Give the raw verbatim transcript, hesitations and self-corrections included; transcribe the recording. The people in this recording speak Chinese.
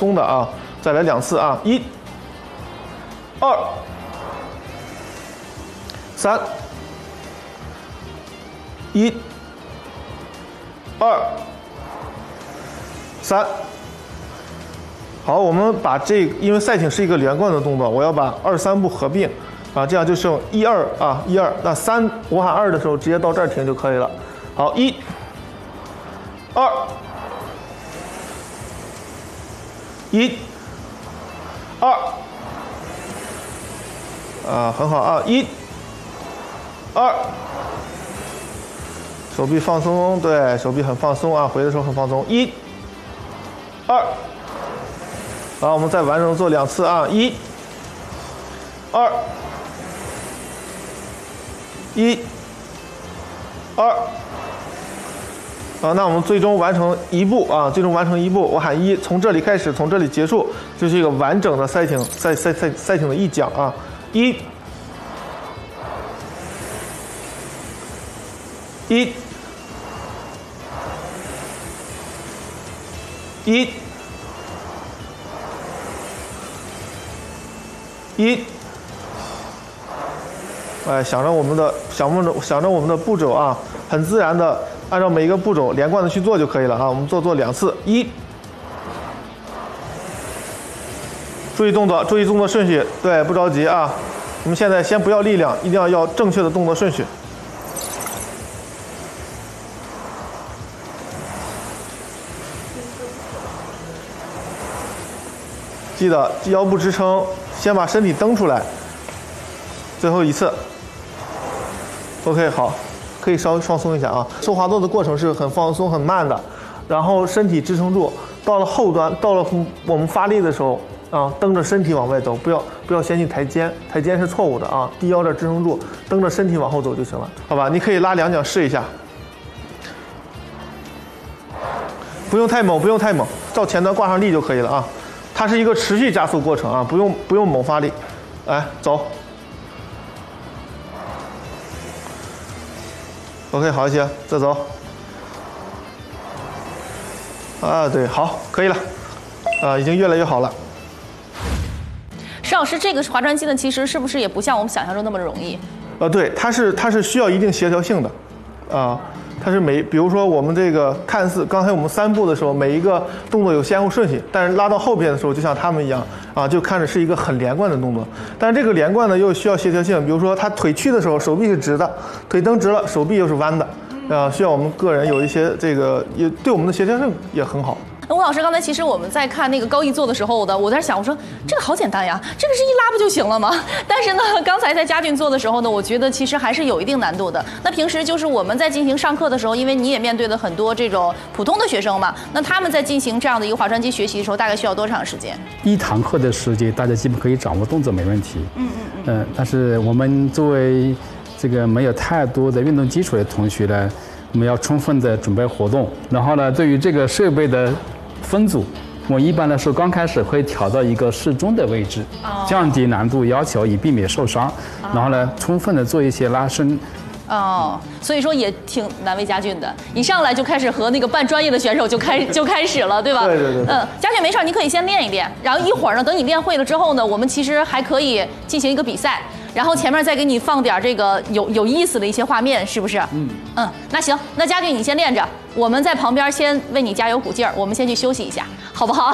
松的啊。再来两次啊，一、二、三、一、二、三。好，我们把这个，因为赛艇是一个连贯的动作，我要把二三步合并啊，这样就剩一二啊，一二。那三我喊二的时候，直接到这儿停就可以了。好，一、二、一、二，啊，很好啊，一、二，手臂放松，对，手臂很放松啊，回的时候很放松，一、二。好，我们再完整做两次啊，一、二、一、二。啊，那我们最终完成一步啊，最终完成一步，我喊一，从这里开始，从这里结束，就是一个完整的赛艇赛赛赛赛艇的一讲啊，一、一、一。一，哎，想着我们的想着想着我们的步骤啊，很自然的按照每一个步骤连贯的去做就可以了啊。我们做做两次，一，注意动作，注意动作顺序，对，不着急啊。我们现在先不要力量，一定要要正确的动作顺序。记得腰部支撑。先把身体蹬出来，最后一次 ，OK， 好，可以稍微放松一下啊。受滑动的过程是很放松、很慢的，然后身体支撑住，到了后端，到了我们发力的时候啊，蹬着身体往外走，不要不要先去抬肩，抬肩是错误的啊。低腰这支撑住，蹬着身体往后走就行了，好吧？你可以拉两脚试一下，不用太猛，不用太猛，到前端挂上力就可以了啊。它是一个持续加速过程啊，不用不用猛发力，来走 ，OK 好一些，再走，啊对，好，可以了，啊已经越来越好了。 石老师，这个滑船机呢，其实是不是也不像我们想象中那么容易？ 呃，对，它是它是需要一定协调性的，啊。它是每，比如说我们这个看似刚才我们三步的时候，每一个动作有先后顺序，但是拉到后边的时候，就像他们一样啊，就看着是一个很连贯的动作。但是这个连贯呢，又需要协调性，比如说他腿屈的时候，手臂是直的，腿蹬直了，手臂又是弯的，啊，需要我们个人有一些这个，也对我们的协调性也很好。 那吴老师，刚才其实我们在看那个高义做的时候的，我在想，我说这个好简单呀，这个是一拉不就行了吗？但是呢，刚才在佳俊做的时候呢，我觉得其实还是有一定难度的。那平时就是我们在进行上课的时候，因为你也面对的很多这种普通的学生嘛，那他们在进行这样的一个划船机学习的时候，大概需要多长时间？ 一堂课的时间，大家基本可以掌握动作没问题。 嗯嗯嗯。 嗯、呃，但是我们作为这个没有太多的运动基础的同学呢，我们要充分的准备活动，然后呢，对于这个设备的分组，我一般来说刚开始会调到一个适中的位置，降低难度要求，以避免受伤。然后呢，充分的做一些拉伸。 哦，所以说也挺难为佳俊的，一上来就开始和那个半专业的选手就开就开始了，对吧？ 对对对。 嗯，佳俊没事，你可以先练一练，然后一会儿呢，等你练会了之后呢，我们其实还可以进行一个比赛。然后前面再给你放点这个有有意思的一些画面，是不是？嗯嗯，那行，那佳俊你先练着，我们在旁边先为你加油鼓劲儿，我们先去休息一下，好不好？